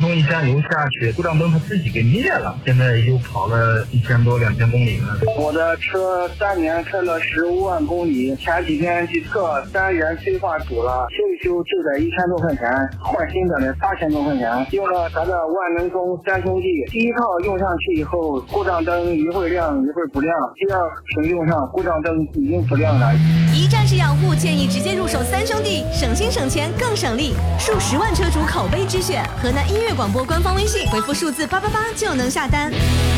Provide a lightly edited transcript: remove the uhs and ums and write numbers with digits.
充一加油下去，故障灯它自己给灭了，现在又跑了1000多2000公里了。 我的车3年开了15万公里，前几天去测3元催化堵了，修一修就得1000多块钱，换新的呢8000多块钱。用了咱的万能松3兄弟，第一套用上去以后，故障灯一会儿亮一会儿不亮，第二瓶用上故障灯已经不亮了。 一站式养护，建议直接入手3兄弟，省心省钱更省力，数10万车主口碑之选。河南音乐广播官方微信回复数字888就能下单。